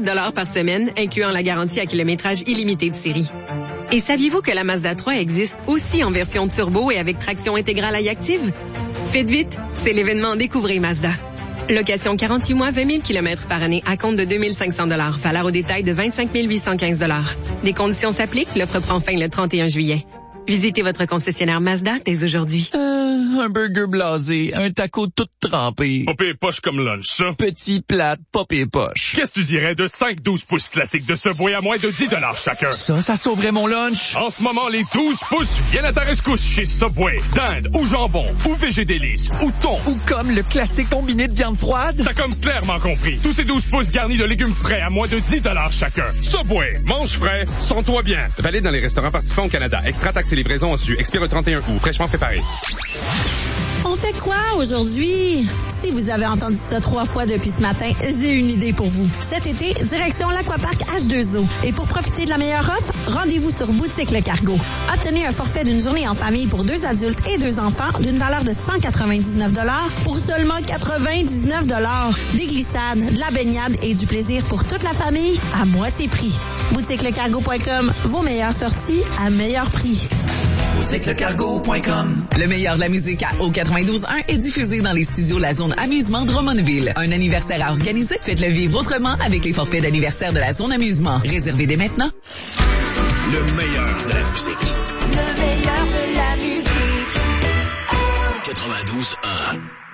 $7 par semaine, incluant la garantie à kilométrage illimité de série. Et saviez-vous que la Mazda 3 existe aussi en version turbo et avec traction intégrale iActive? Faites vite, c'est l'événement Découvrez Mazda. Location 48 mois, 20 000 km par année à compte de 2 500 $. Valeur au détail de 25 815 $. Les conditions s'appliquent. L'offre prend fin le 31 juillet. Visitez votre concessionnaire Mazda dès aujourd'hui. Un burger blasé, un taco tout trempé. Popé poche comme lunch, ça. Petit plat, popé poche. Qu'est-ce que tu dirais de 5-12 pouces classiques de Subway à moins de 10 $ chacun? Ça sauverait mon lunch. En ce moment, les 12 pouces viennent à ta rescousse chez Subway. Dinde ou jambon ou végédélice ou thon. Ou comme le classique combiné de viande froide. T'as comme clairement compris. Tous ces 12 pouces garnis de légumes frais à moins de 10 $ chacun. Subway, mange frais, sens-toi bien. Valide dans les restaurants participants au Canada. Extra taxes et livraison en su. Expire le 31 août. Fraîchement préparé. On fait quoi aujourd'hui? Si vous avez entendu ça 3 fois depuis ce matin, j'ai une idée pour vous. Cet été, direction l'Aquapark H2O. Et pour profiter de la meilleure offre, rendez-vous sur Boutique Le Cargo. Obtenez un forfait d'une journée en famille pour 2 adultes et 2 enfants d'une valeur de 199 $ pour seulement 99 $. Des glissades, de la baignade et du plaisir pour toute la famille à moitié prix. BoutiqueLeCargo.com, vos meilleures sorties à meilleur prix. BoutiqueLeCargo.com. Le meilleur de la musique au 92.1 est diffusé dans les studios La Zone Amusement Drummondville. Un anniversaire à organiser? Faites-le vivre autrement avec les forfaits d'anniversaire de la Zone Amusement. Réservez dès maintenant. Le meilleur de la musique. Le meilleur de la musique. 92.1.